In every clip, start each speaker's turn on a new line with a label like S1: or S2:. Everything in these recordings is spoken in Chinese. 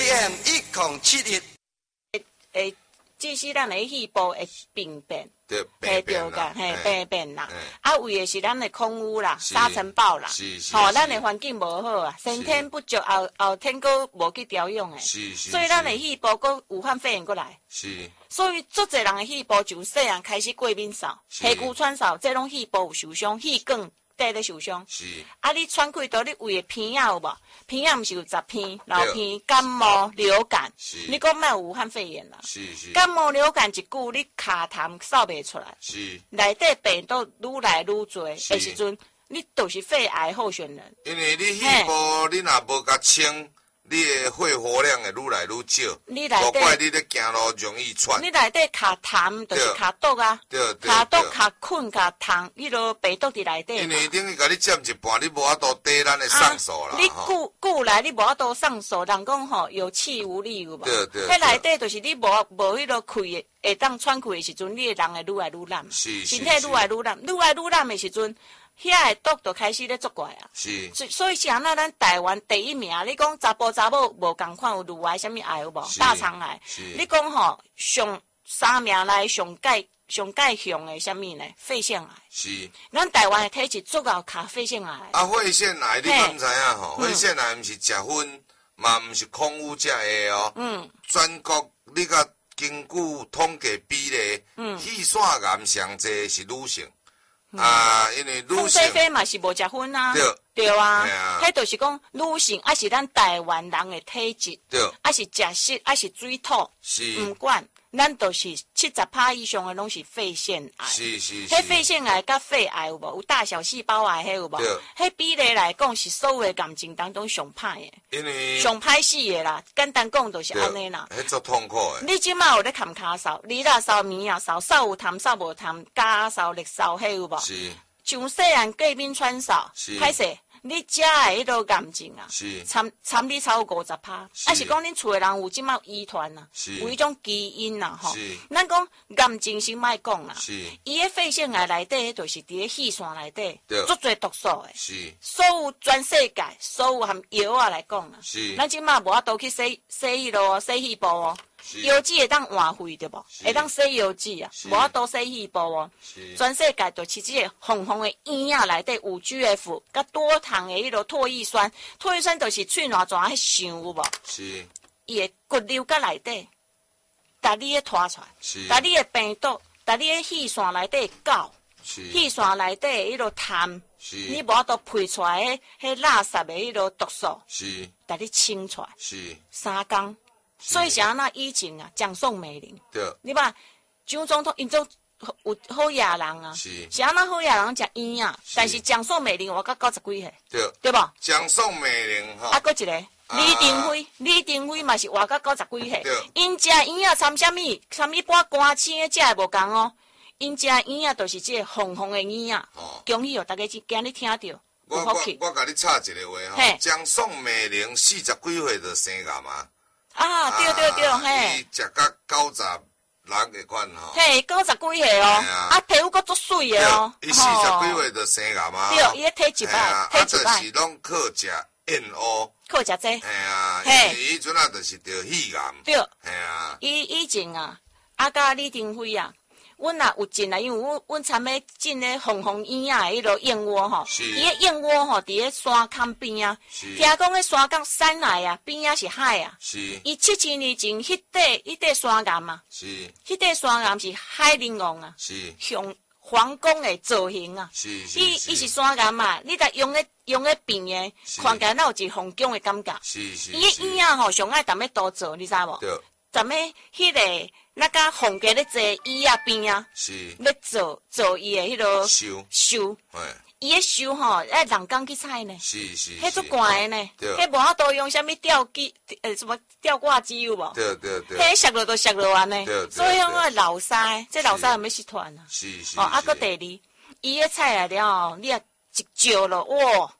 S1: AM 1071。
S2: 即使咱的细胞会病变，
S1: 对，
S2: 嘿对个，嘿病变啦。啊，为的是咱的空污啦、沙尘暴啦，吼，咱的环境无好啊，先天不足，后天佫无去调养诶，所以咱的细胞佫武汉肺炎佫来。是。所以足侪人的细胞就细汉开始过敏扫、皮肤喘扫，这种细胞有受伤，气管咧受伤。是。啊，你喘气道你胃的片仔有无？片仔毋是有10片、老片、感冒、流感。是。你讲莫有武汉肺炎啦？是。感冒、流感一久，你卡痰扫袂出来。是。内底病毒愈来愈多，的时阵，你就是肺癌候选人。
S1: 因为你细胞你若无甲清。你的肺活量会愈来愈少，无怪你咧行路容易喘。
S2: 你内底卡痰，就是卡毒啊，卡毒、卡困、卡痰，迄落病毒伫内底。
S1: 因为等于甲你占一半，你无法度抵咱的上手啦。
S2: 你久来，你无法度上手，人讲吼有气无力有无？迄内底就是你无迄落气会当喘气的时阵，你的人会愈来愈烂，身体愈来愈烂，愈来愈烂的时阵。遐个毒就开始咧作怪啊！是，所以是安那咱台湾第一名。你讲查甫查某无共款有乳癌什么癌有无？大肠癌。你讲吼上3名内上界上的什么呢？肺腺癌。是。咱台湾的体质足够卡肺腺癌。
S1: 啊，肺腺癌你敢知影吼？肺腺癌毋是食薰，嘛毋是空污才会哦。全国你甲根据统计比例，气腺癌上济是女性。因为女性
S2: 飞嘛是无食薰啊，对啊，迄就是讲女性，还是咱台湾人的体质，还是食食，还是水土，唔管，咱都是70%以上的拢是肺腺癌。是。迄肺腺癌甲肺癌有无？有大小细胞癌迄有无？迄比例来讲是所有的癌症当中上歹的，因为上歹死的啦。简单讲就是安尼啦。
S1: 迄足痛苦的。
S2: 你即马有咧砍骹扫，你啦扫面啊扫，扫有痰扫无痰，家扫力扫迄有无？是。像细汉过敏喘扫，歹势。你食的迄落癌症啊，参你超过50%，还是讲恁厝的人有即马遗传啊，有迄种基因啊，吼。咱讲癌症先莫讲啦，伊个肺腺癌内底，就是伫咧气腺内底，足侪毒素的。所有全世界，所有含药啊来讲啊，咱即马无法度去洗迄落洗细胞哦。药剂会当换肺对无？会当洗药剂啊，无法度洗细胞哦。全世界就是即个红红的烟啊内底有 GF， 甲多糖的迄落唾液酸，唾液酸就是喙软转迄象有无？是。伊会骨瘤甲内底，甲你咧拖出来，甲你的病毒，甲你的气腺内底搞，气腺内底迄落痰，你无法度排出来迄垃圾的迄落毒素，甲你清出来，3工。所以是安那以前啊，蒋宋美龄，对，你把蒋总统因做有好野人啊，是安那好野人食烟啊，但是蒋宋美龄活到90几岁，对无？
S1: 蒋宋美龄吼，
S2: 啊，搁一个李登辉嘛是活到90几岁，因食烟啊掺什么半干青的食的无共哦，因食烟啊都是即个红红的烟啊，恭喜哦，大家今日听到。
S1: 我甲你插一个话吼，蒋宋美龄40几岁就生癌嘛。
S2: 啊，对，嘿，
S1: 伊食到96个款吼，
S2: 嘿，90几岁哦，啊，皮肤阁足水的哦，
S1: 伊40几岁就生癌嘛，
S2: 对，伊体质歹，
S1: 体质歹，就是拢靠食燕窝，
S2: 靠食这，
S1: 嘿，伊迄阵啊，就是得肺癌，对，嘿啊，
S2: 以前啊，甲李登辉啊。阮也有进来，因为阮参要进咧红红烟啊，迄落燕窝吼，伊个燕窝吼，伫咧山坎边啊，听讲迄山岗山内啊，边啊是海啊，伊7、8年前迄块山岩啊，迄块山岩是海玲珑啊，像皇宫的造型啊，伊是山岩啊，你甲用咧变的，看起来哪有一皇宫的感觉，伊个烟啊吼，上爱踮咧倒做，你知无？踮咧迄个。那甲皇家咧坐椅啊边啊，咧做伊的迄落收，伊个收吼，人工去采呢，迄足怪的呢，迄无法度用啥物吊机，什么吊挂机有无？迄削落都削落安尼，所以讲老师，这老师有要失传啊。啊，搁第二，伊个采来了，你啊一嚼落，哇，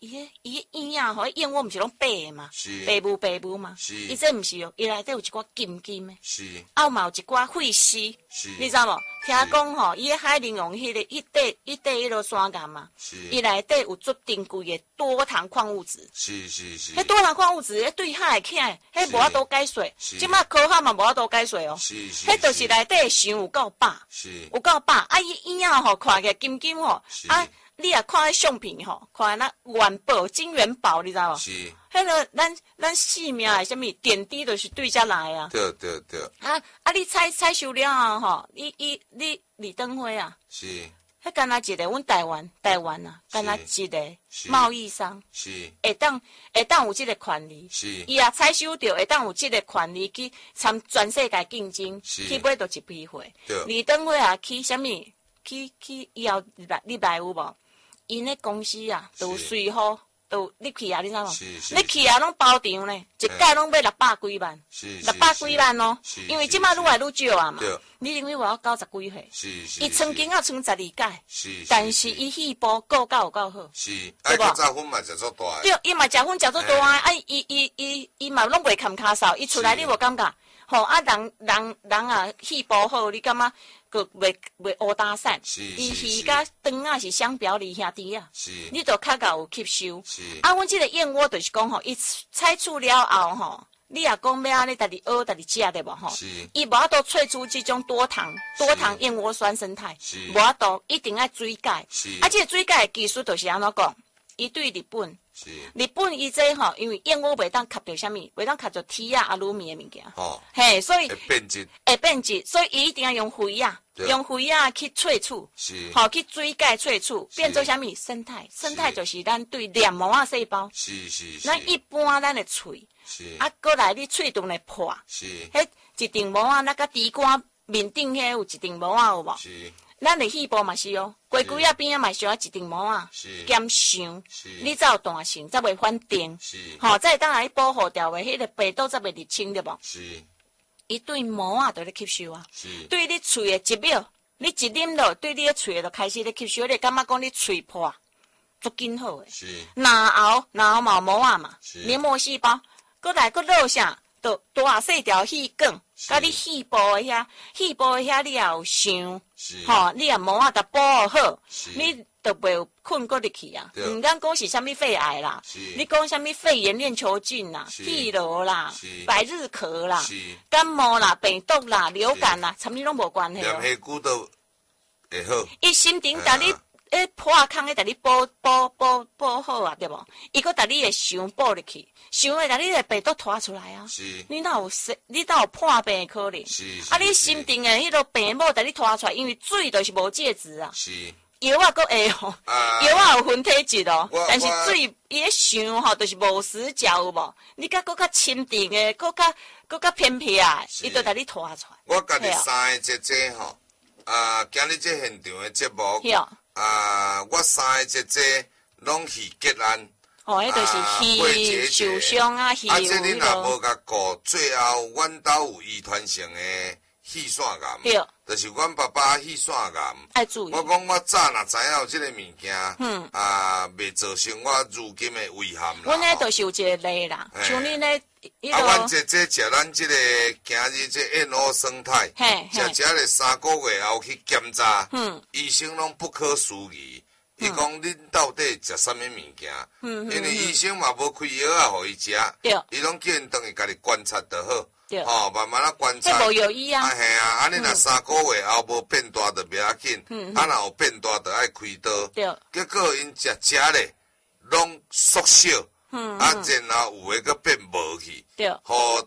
S2: 伊影仔吼，燕窝毋是拢白的嘛，白母嘛，伊这毋是哦，伊内底有一寡金金的，啊嘛有一寡血丝，你知无？听讲吼，伊海玲用迄个山岩嘛，伊内底有足珍贵的多糖矿物质，迄多糖矿物质，迄对海起来，迄无法度解说，即马科学嘛无法度解说哦，迄就是内底想有够饱，有够饱，啊伊影仔吼看起来金金吼，啊。你也看迄相片吼，看那元宝、金元宝，你知无？是。迄个咱性命的什么点滴，就是对遮来啊。
S1: 对。
S2: 你采收了后吼，你李登辉啊。是。迄干那一个，阮台湾啊，干那一个贸易商。是。会当有这个权利。是。伊也采收着，会当有这个权利去参全世界竞争，去买到一批货。对。李登辉啊，去什么？去以后你来有无？因咧公司啊，都有税号，都你去啊，你知无？你去啊，拢包场呢，一届拢要600几万，600几万哦。因为即马愈来愈少啊嘛，你认为我要90几岁？伊曾经存12届，但是伊细胞够有够好，
S1: 对无？早婚嘛食足大。
S2: 对，伊嘛食薰食足大啊！伊嘛拢袂牵骹扫，伊出来你无感觉？吼啊，人啊，细胞好，你感觉？袂乌打散，伊鱼甲肠啊是相表里兄弟啊，你就较有吸收。啊，阮即个燕窝就是讲吼，伊采取了后吼，你也讲要安尼，家己学家己食对无吼？伊无法度萃出即种多糖燕窝酸生态，无法度一定爱水解。啊，即个水解的技术就是安怎讲？伊对日本伊这吼，因为燕窝袂当吸着啥物，袂当吸着铁啊、阿鲁米的物件。哦，嘿，所以会变质，所以伊一定要用肥啊。用肥啊去萃取，好去水解萃取，变做啥物生态？生态就是咱对黏膜啊细胞。咱一般咱的喙，啊，过来你喙动来破，迄一定膜啊，那个猪肝面顶遐有一定膜啊，有无？咱的细胞嘛是哦，龟龟啊边啊嘛是有一定膜啊，减伤，你才有弹性，才袂反电。好，再当来保护掉的迄个病毒才袂入侵对无？伊对膜啊，都咧吸收啊。对你喙的1秒，你一啉落，对你的喙就开始咧吸收。你感觉讲你喙破，足紧好诶。然后嘛膜啊嘛，黏膜细胞，搁来搁落啥，就大细条细管，甲你细胞的遐你也有想，吼，你也膜啊得保护好，你就袂困过入去啊。毋敢讲是啥物肺癌啦，你讲啥物肺炎链球菌啦、肺痨啦、百日咳啦、感冒啦、病毒啦、流感啦，参你拢无关系哦。
S1: 连迄句都会好。
S2: 伊心情甲你破空的，甲你保好啊，对无？伊搁甲你的想保入去，想会甲你的病毒拖出来啊。你哪有破病的可能？啊，你心情的迄个病某甲你拖出来，因为水就是无介质啊。药啊，搁会哦，药啊有分体质哦，但是水伊咧想吼，就是无死角有无？你搁较深沉的，搁较偏僻啊，伊都甲你拖出来。
S1: 我家己三个姐姐吼，今日这现场的节目，我三个姐姐拢去结案，
S2: 哦，迄就是受伤啊，
S1: 啊，这你若无甲顾，最后阮兜有遗传性的气腺癌，就是阮爸爸气腺癌。
S2: 爱注意。
S1: 我讲我早若知影有即个物件，袂造成我如今的危害啦。
S2: 阮迄就是有一个例啦，像恁咧，
S1: 阮姐姐食咱即个今日这燕窝生态，食了3个月后去检查，医生拢不可思议。伊讲恁到底食啥物物件？因为医生嘛无开药啊，互伊食，伊拢叫因等于家己观察就好。哦，慢慢啊观察。
S2: 迄无药医啊。
S1: 系啊，啊你若3个月后无变大就袂要紧，啊若有变大就爱开刀。结果因食咧，拢缩小，啊然后有诶个变无去。吼，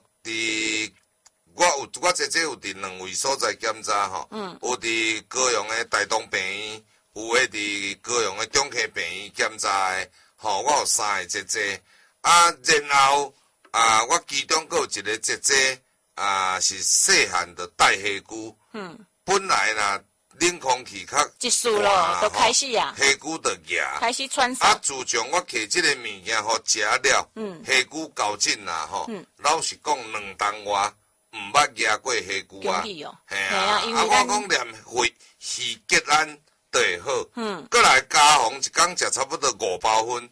S1: 我姐姐有伫2位所在检查吼，有伫高雄诶大东病院，有诶伫高雄诶中科病院检查诶，吼我有3个姐姐，啊然后。我其中阁有一个姐姐，是细汉的带黑菇。本来啦，冷空气较
S2: 一束咯，都开始啊，
S1: 黑菇就热，
S2: 开始窜烧。
S1: 自从我摕即个物件互食了，黑菇搞进啦吼，老实讲2冬外，毋捌热过黑菇啊。
S2: 嘿啊，
S1: 我讲连鱼结案都会好。过来加红一工食差不多5包分。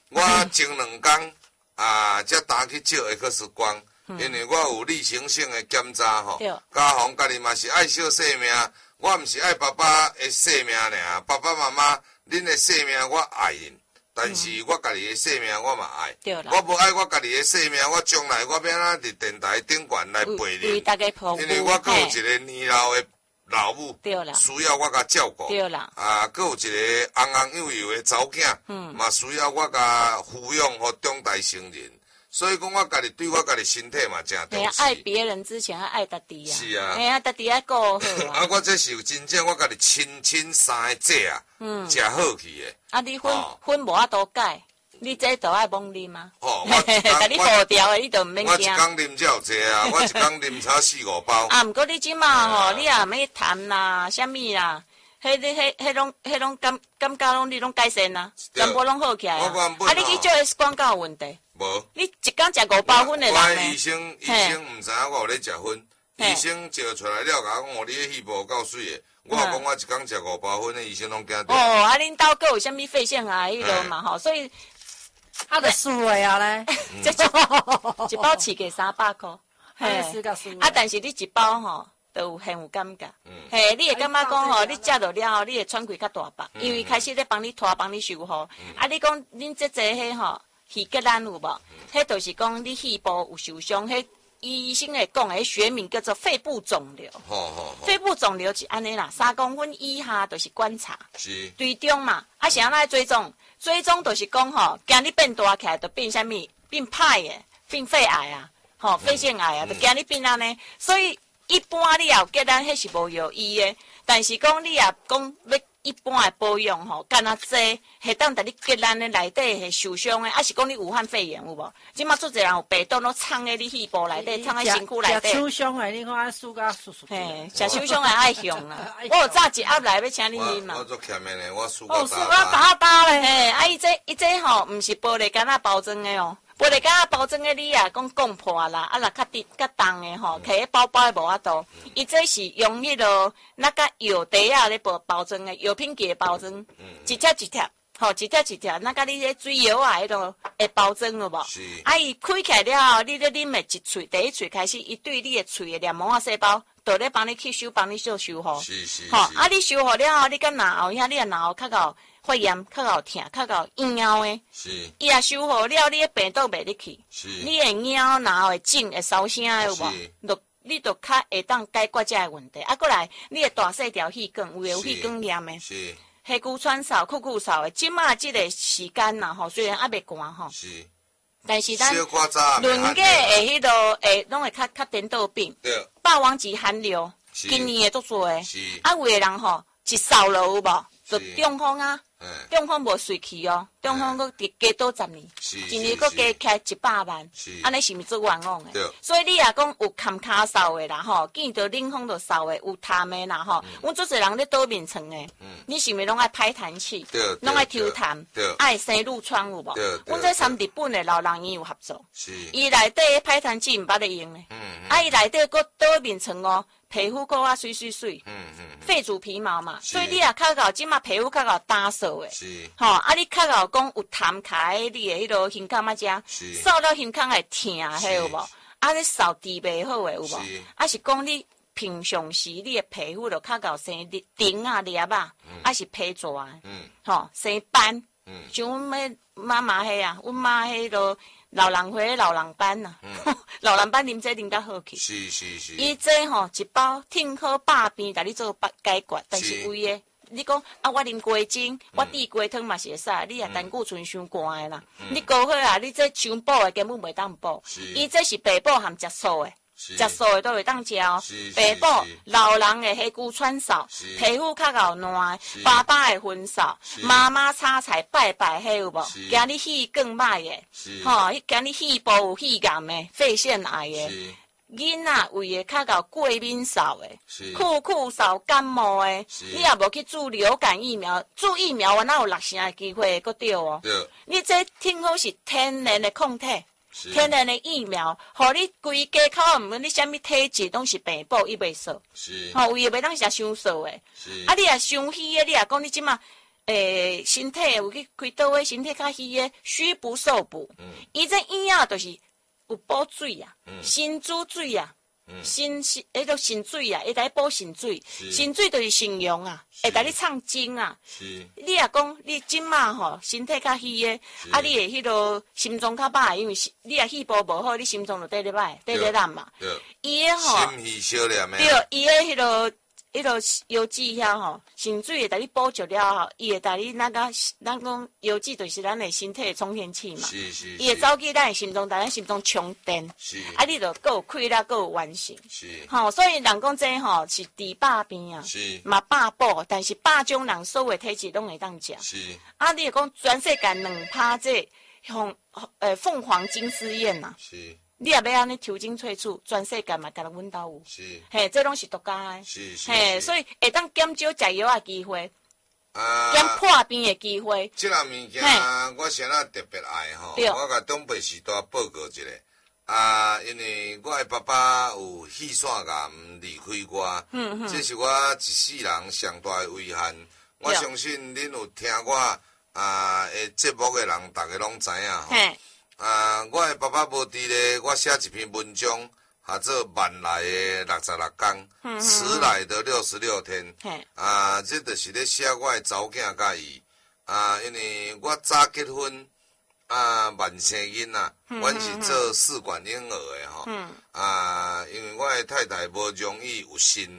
S1: 我前2天才打去照 X 光，因为我有例行性的检查吼。家宏家己嘛是爱惜生命，我毋是爱爸爸的生命尔，爸爸妈妈恁的生命我爱因，但是我家己的生命我嘛爱。我无爱我家己的生命，我将来我要怎伫电台顶悬来陪你？因为我阁有一个年老的老母，需要我甲照顾。阁有一个红红幼幼的查某囝，嘛需要我甲抚养和长大成人。所以讲，我家己对我家己身体嘛真重视。
S2: 爱别人之前要爱家己啊。
S1: 是啊。
S2: 哎呀，家己要顾好啊。
S1: 我这是有真正我家己亲生的姐啊，食好去的。
S2: 你粉无法度改，你这都爱懵啉吗？
S1: 甲
S2: 你步调的，你就毋免惊。
S1: 我一工啉才有济啊，我一工啉差4-5包。
S2: 毋过你即马吼，你也毋免谈啦，啥物啦。迄拢感觉拢你拢改善啦，全部拢好起来啊！你去做 X 光有问题？
S1: 无。
S2: 你一工食5包粉的人呢？
S1: 医生毋知影我有咧食粉，医生照出来了，甲我讲你迄细胞够水的。我讲我一工食5包粉的，医生拢惊到。
S2: 恁兜阁有啥物肺腺癌迄落嘛吼，所以
S3: 就输的啊咧，
S2: 这种一包饲价300块，但是你一包吼。都很有感觉，你会感觉讲吼，你食到了后，你会喘气较大白，因为开始咧帮你拖、帮你修护。你讲恁这迄吼，肺结咱有无？迄就是讲你肺部有受伤，迄医生会讲的学名叫做肺部肿瘤。肺部肿瘤是安尼啦，3公分以下就是观察，追踪嘛。是安怎追踪？追踪就是讲吼，惊你变大起来，就变啥物？变歹的，变肺癌啊，肺腺癌啊，就惊你变安尼，所以。一般你也有结咱迄是无药医的，但是讲你也讲要一般的保养吼，干那济，会当带你结咱的内底係受伤的，是讲你武汉肺炎有无？即马做侪人有病毒都藏喺你肺部内底，藏喺身躯内底。
S3: 食手伤的，你看输甲输。
S2: 食手伤的爱用啦。我有早一盒来要请你啉嘛。
S1: 我做欠的呢，我输
S3: 甲打咧。
S2: 伊这吼，毋是玻璃干那包装的哦。玻璃杆包装的你啊，讲破啦，若较重的吼，摕迄包的无法度。伊这是用迄落那个药袋啊咧包装的，药品级的包装，一贴一贴，一贴一贴，那个你迄水药啊迄落会包装有无？伊开起来了后，你咧啉的一喙，第一喙开始，伊对你的喙的黏膜啊细胞，就咧帮你吸收，帮你做修护。你修护了后，你甲牙后遐，你的牙后较够。发炎较够疼，较够痒的，伊也修好了，你的病毒袂入去，你的痒然后会肿会烧声的有无？你就较会当解决这个问题。过来，你的大细条气管，有气管炎的，气骨喘嗽、酷嗽的，即马即个时间呐吼，虽然还袂寒吼，但是咱轮过的迄落拢会较颠倒病，霸王级寒流，今年会足多的，有的人吼一扫落有无？就中风啊，中风无随去哦，中风佫加多10年，一年佫加起100万，安尼是毋是做冤枉的？所以你也讲有坎骹扫的啦吼，见到冷风就扫的，有痰的啦吼，阮做侪人咧倒眠床的，你是毋是拢爱排痰气，拢爱抽痰，爱生褥疮有无？阮这参日本的老人院有合作，伊内底排痰气毋捌咧用的，伊内底佫倒眠床哦。皮肤够水，肺主皮毛嘛，所以你也较够，即马皮肤较够打扫的，你较够讲有痰卡的，你的迄落胸腔仔只，扫了胸腔会疼，迄有无？你扫治袂好的有无？是讲你平常时你的皮肤就较够生钉啊、裂啊，是皮蛇的，生斑，像阮迄妈妈迄啊，阮妈迄落。老人会老人斑呐，老人斑啉这啉较好去。是。伊这吼一包听好百遍，甲你做解决，但是为的你讲我啉鸡精，我滴鸡汤嘛是会使，你也胆固醇伤高的啦。你高好啊，你这伤补的根本袂当补。伊这是白补含食素的。食素的都会当食哦，白补老人的迄骨喘嗽，皮肤较够烂，爸爸的婚扫，妈妈炒菜拜拜迄有无？惊你气更歹的，惊你肺部有肺癌的、肺腺癌的，囡仔胃的较够过敏扫的，酷扫感冒的，你也无去注流感疫苗，注疫苗哪有6成的机会佫对哦？你这听好是天然的抗体。天然的疫苗，互你规家口毋论你啥物体质，拢是病补伊袂说。胃也袂当食伤素的。你也伤虚的，你也讲你即马身体有去开倒位，身体较虚的，虚不受补。伊这医啊，就是有补水啊，心主水啊。肾水啊，会带补肾水，肾水就是肾阳啊，会带你创精啊。你若讲你即马吼身体较虚的，啊，你的迄落心脏较歹，因为你若气部无好，你心脏就底咧歹，底咧烂嘛。伊的吼，
S1: 心气小念的。
S2: 对，伊的迄落药剂遐吼，肾水会带你补足了后，伊会带你咱讲药剂就是咱的身体的充电器嘛。伊会走去咱的心脏，带咱心脏充电。啊，你就够有快乐，够有完成。吼，所以人讲这吼是治百病啊，嘛百补，但是百种人所有的体质拢会当食。啊，你讲全世界2趴这凤凰金丝燕呐。你也要安尼抽精萃取，全世界嘛，甲咱阮兜有。嘿，这拢是独家的。嘿，所以会当减少食药的机会，减破病的机会。
S1: 这项物件我先特别爱吼，我甲东北时代报告一下。因为我的爸爸有气栓癌离开我，这是我一世人上大的遗憾。我相信恁有听我的节目的人，大家拢知影吼。我的爸爸无伫咧，我写一篇文章，叫做《慢来的66天，迟来的66天》。这就是咧写我的查某囝甲伊。因为我早结婚，慢生囡仔，阮是做试管婴儿的吼。因为我的太太无容易有心。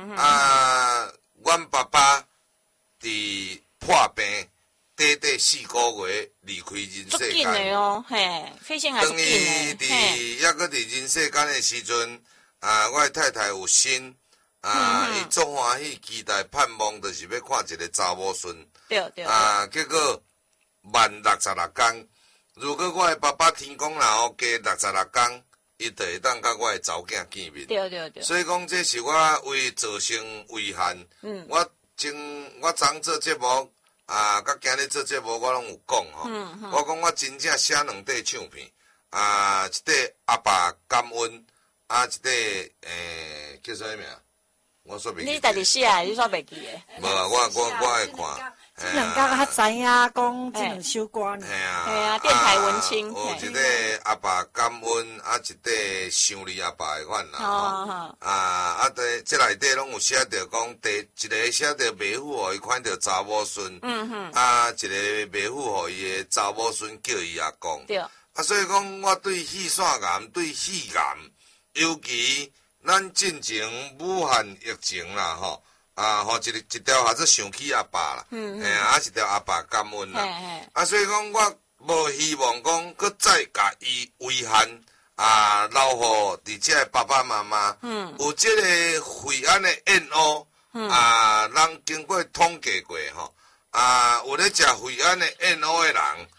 S1: 阮爸爸伫破病。短4个月离开人世间，
S2: 足紧的哦，嘿，飞行还是紧的。
S1: 等伊抑搁伫人世间的时阵，我的太太有心，伊足欢喜，期待盼望，就是要看一个查某孙。
S2: 对。
S1: 结果慢66天，如果我的爸爸天公若好加66天，伊就会当甲我的查某囝见面。
S2: 对。
S1: 所以讲，这是我为造成遗憾。我昨做节目。甲今日做节目，我拢有讲吼。我讲我真正写2块唱片，一块阿爸感恩，一块叫啥物名？我说袂记。
S2: 你家己写的，你煞袂记的？
S1: 无啊，我爱看。
S3: 这2天较知影讲这2首歌呢。
S2: 嘿电台文青。
S1: 有一块阿爸感恩，一块想你阿爸的款啦。这内底拢有写着讲，一个写着妹夫互伊看到查某孙，一个妹夫互伊的查某孙叫伊阿公。
S2: 对。
S1: 所以讲，我对气栓癌、对肺癌，尤其咱进前武汉疫情啦，吼。吼一条或者想起阿爸啦，一条阿爸感恩啦，所以讲我无希望讲佮再甲伊遗憾，留互伫遮的爸爸妈妈，有即个肺癌的烟雾，人经过统计过吼，有咧食肺癌的烟雾的人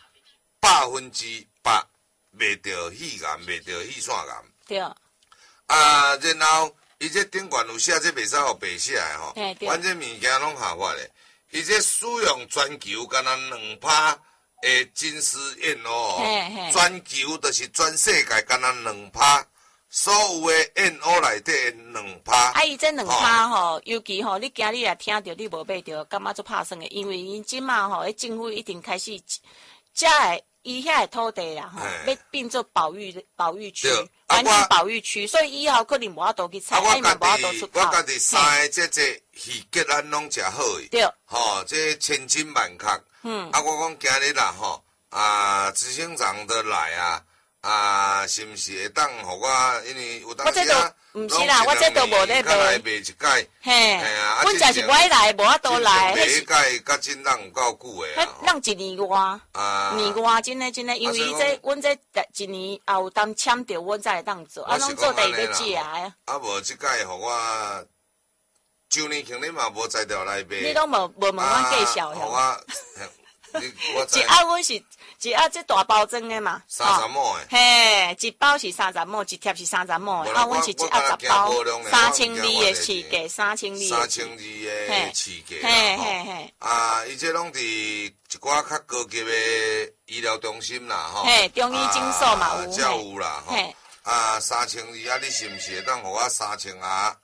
S1: ，100%袂着肺癌，袂着气栓癌。
S2: 对。
S1: 然后。伊这顶悬有写，这袂使互白写的吼。阮这物件拢合法的。伊这使用全球敢若2%的金丝燕喔，全球就是全世界敢若2%，所有的燕喔内底2%。
S2: 伊这2%吼，尤其吼，你今日也听到，你无买着，感觉足拍算的，因为因即马吼，政府一定开始遮的。伊遐的土地啦，吼，要变做保育区，环境保育区，所以以后可能无法度去采，伊嘛无法度出口。
S1: 我家己3个这鱼结咱拢食好伊，
S2: 对，
S1: 吼，这千金万确。我讲今日啦，吼，执行长的来是毋是会当互我？因为有当时
S2: 毋是啦，我这都无咧卖。
S1: 卖一届，
S2: 嘿，阮就是不爱来，无法度来。
S1: 迄一届甲真人有够久的啊！
S2: 咱1年外，年外真诶，因为这阮这1年后当签着，阮才会当做，拢做第2个食诶。
S1: 无即届互我，周年庆你嘛无才调来卖。
S2: 你拢无问阮介绍
S1: 呀？
S2: 一盒阮是一盒这大包装的嘛
S1: ，30亩的。
S2: 嘿，一包是30亩，一贴是30亩的。阮是一盒10包，3000粒的市价，3000粒的
S1: 市价。
S2: 嘿。
S1: 伊这拢伫一寡较高级的医疗中心啦，吼。
S2: 嘿，中医诊所嘛有。
S1: 才有啦，吼。3000粒你是毋是会当互我3000盒？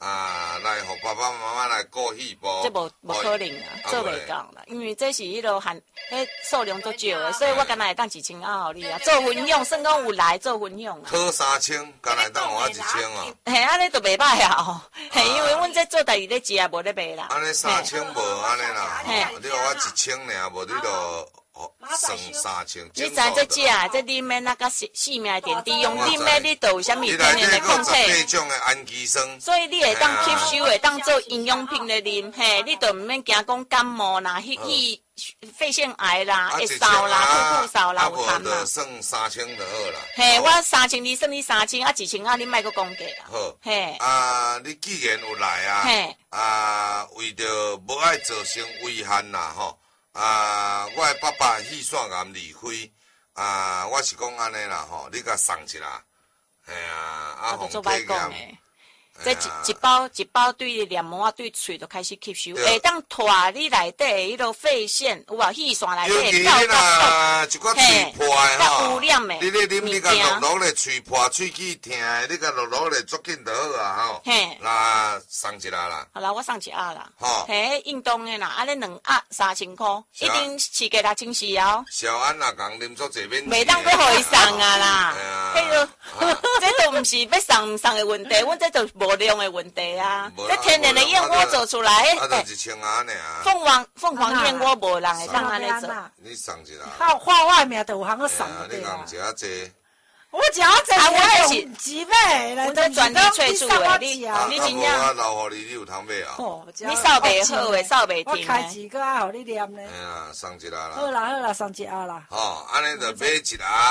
S1: 来互爸爸妈妈来顾戏部。
S2: 这无可能啊，做袂到啦，因为这是迄落含迄数量足少的，所以我敢若会当1000啊，互你啊，做分享，算讲有来做分享啊。
S1: 讨3000，敢若当我1000啊。
S2: 嘿，安尼都袂歹啊吼，嘿，因为阮这做代志咧食也无咧卖啦。
S1: 安尼3000无安尼啦，你互我1000尔，无你就。算3000，
S2: 你知这食这里面那个细命点滴，用里面你都有啥物天然的抗体，
S1: 这种的氨基酸，
S2: 所以你会当吸收，会当做营养品来啉，嘿，你都毋免惊讲感冒啦，肺腺癌啦，会烧啦，吐扫啦，有痰啦。
S1: 就算3000就好啦。
S2: 嘿，我3000，你算你3000啊，1000啊，你莫阁讲价啊。
S1: 好。
S2: 嘿。
S1: 你既然有来啊，嘿。为着无爱造成危害啦，吼。我的爸爸肺腺癌离开，我是讲安尼啦吼，你甲送一啦，嘿啊，
S2: 互体验。这一包对黏膜啊，对喙就开始吸收，会当拖你内底迄落肺腺有啊，肺腺内底
S1: 到一寡喙破的吼，
S2: 污染的，
S1: 你咧啉你甲落落咧喙破、喙齿疼的，你甲落落咧足紧就好啊吼。嘿，那送一啦。
S2: 好啦，我送一盒啦。吼，嘿，运动的啦，安尼2盒3000块，一定市价6000是哦。小安若讲啉足济免。袂当搁互伊送啊啦，迄个这都毋是要送毋送的问题，阮这就无量的问题啊！这天然的燕窝做出来，凤凰燕窝无人会当安尼做。你送一啦。
S3: 画外面都有通去送的。你讲
S1: 食啊济。
S3: 我食啊济，我是几买来
S2: 都专利萃取的，你真正。
S1: 我留互你，你有通买啊？
S2: 你扫袂好诶，扫袂停。
S3: 我开几个互你念咧。
S1: 哎呀，送一啦啦。
S3: 好啦，送一盒啦。
S1: 哦，安尼就买一盒。